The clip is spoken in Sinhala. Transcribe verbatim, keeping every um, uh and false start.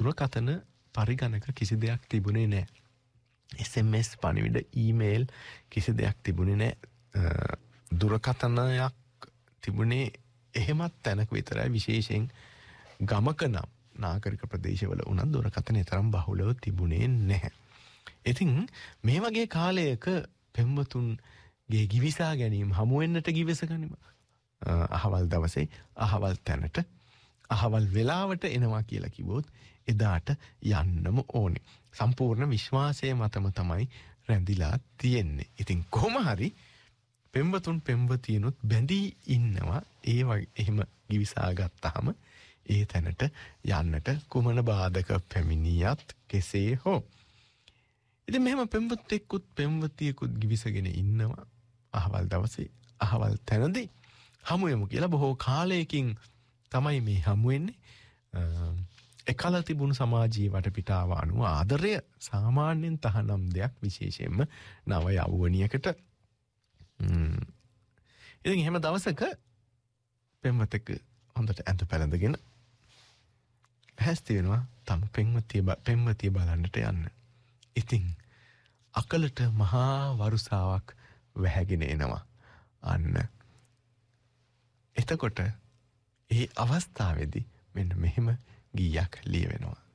දුරකථන පරිගණක කිසි දෙයක් තිබුණේ නැහැ. එස් එම් එස් පණිවිඩ ඊමේල් කිසි දෙයක් තිබුණේ නැහැ. දුරකථනයක් තිබුණේ එහෙමත් තැනක විතරයි. විශේෂයෙන් ගමක නම් නාගරික ප්‍රදේශවල උනත් දුරකථන තරම් බහුලව තිබුණේ නැහැ. ඉතින් මේ වගේ කාලයක පෙම්වතුන්ගේ ගිවිසා ගැනීම හමු වෙන්නට ගිවිස ගනිම. අහවල් දවසේ අහවල් තැනට අහවල් වෙලාවට එනවා කියලා කිව්වොත් එදාට යන්නම ඕනේ. සම්පූර්ණ විශ්වාසයේ මතම තමයි රැඳිලා තියෙන්නේ. ඉතින් කොහොම හරි පෙම්වතුන් පෙම්වතියනුත් බැඳී ඉන්නවා. ඒ වගේ එහෙම ගිවිසා ගත්තාම ඒ තැනට යන්නට කුමන බාධක පැමිණියත් කෙසේ හෝ. ඉතින් මෙහෙම පෙම්වතෙකුත් පෙම්වතියෙකුත් ගිවිසගෙන ඉන්නවා. අහවල් දවසේ අහවල් තැනදී හමු වෙමු කියලා බොහෝ කාලයකින් තමයි මේ හමු වෙන්නේ. එකල තිබුණු සමාජීය වටපිටාව අනුව ආදරය සාමාන්‍යයෙන් තහනම් දෙයක්, විශේෂයෙන්ම නව යෞවනියකට. ඉතින් එහෙම දවසක පෙම්වතෙක් හොඳට ඇඳ පැළඳගෙන හැස්ති වෙනවා තම පෙම්වතිය පෙම්වතිය බලන්නට යන්න. ඉතින් අකලට මහා වරුසාවක් වැහැගෙන එනවා. අන්න එතකොට ඒ අවස්ථාවේදී මෙන්න මෙහෙම ගීයක් ලියවෙනවා.